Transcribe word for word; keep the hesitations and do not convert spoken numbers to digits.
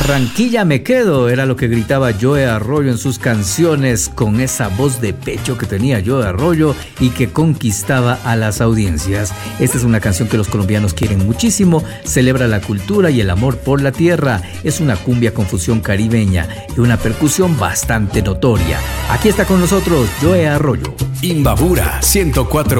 Barranquilla me quedo, era lo que gritaba Joe Arroyo en sus canciones, con esa voz de pecho que tenía Joe Arroyo y que conquistaba a las audiencias. Esta es una canción que los colombianos quieren muchísimo, celebra la cultura y el amor por la tierra. Es una cumbia con fusión caribeña y una percusión bastante notoria. Aquí está con nosotros Joe Arroyo. Imbabura ciento cuatro